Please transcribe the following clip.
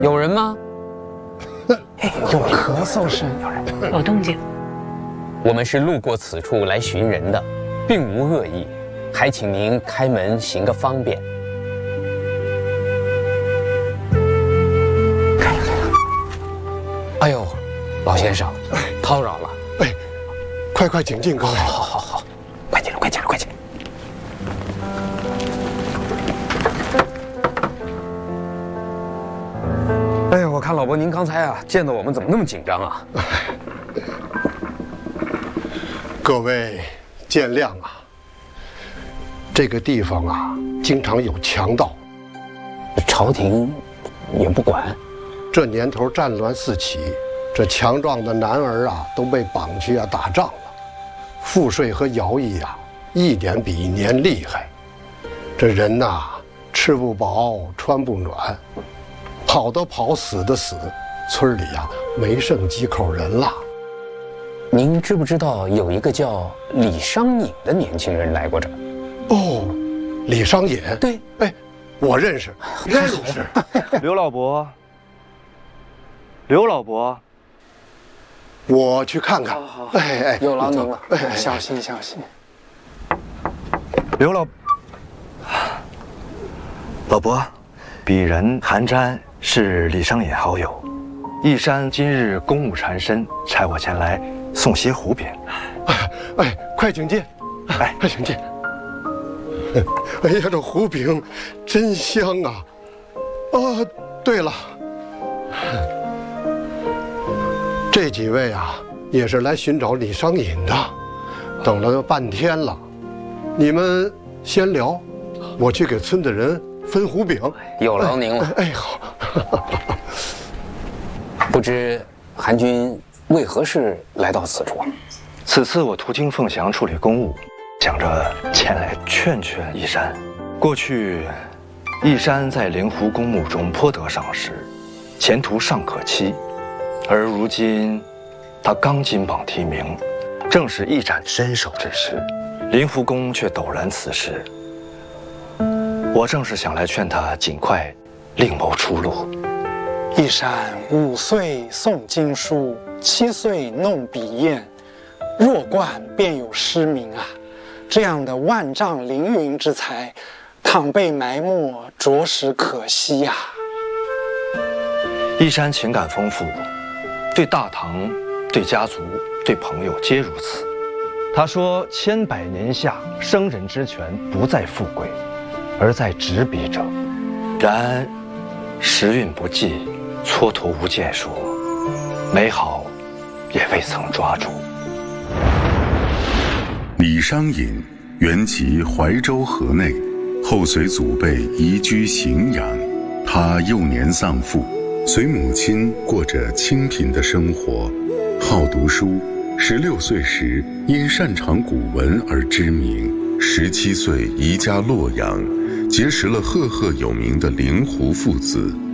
有人吗？ 哎，有咳嗽声，有人，有动静。 我们是路过此处来寻人的，并无恶意，还请您开门行个方便。 开了。 哎呦，老先生，叨扰了。 哎，快请进，各位。 好，快进来。哎呀，我看老伯您刚才见到我们怎么那么紧张啊？ 各位见谅啊，这个地方经常有强盗， 朝廷也不管。 这年头战乱四起，这强壮的男儿都被绑去打仗了，赋税和徭役一年比一年厉害，这人吃不饱穿不暖，跑的跑，死的死，村里没剩几口人了。 您知不知道有一个叫李商隐的年轻人来过这儿？ 哦，李商隐。 对， 哎，我认识。 刘老伯， 我去看看。 好， 哎， 有劳您了。 小心。 老伯，鄙人韩瞻是李商隐好友，义山今日公务缠身，差我前来送些胡饼。 哎，快请进。快请进。哎呀，这胡饼真香啊！对了，这几位也是来寻找李商隐的，等了半天了。你们先聊，我去给村的人分胡饼。 有劳您了。 哎，好。 不知韩君为何事来到此处啊？ 此次我途经凤翔处理公务，想着前来劝义山。过去，义山在灵湖公墓中颇得赏识，前途尚可期。而如今，他刚金榜题名，正是一展身手之时，灵湖公却陡然辞世。我正是想来劝他尽快另谋出路。 义山5岁诵经书，7岁弄笔砚，弱冠便有诗名啊！这样的万丈凌云之才，倘被埋没，着实可惜呀。 义山情感丰富，对大唐、对家族、对朋友皆如此。他说：“千百年下，生人之权不在富贵，而在执笔者。”然时运不济，蹉跎无建树，美好也未曾抓住。 李商隐原籍怀州河内，后随祖辈移居荥阳。他幼年丧父，随母亲过着清贫的生活，好读书。16岁时因擅长古文而知名，17岁移家洛阳，结识了赫赫有名的灵狐父子。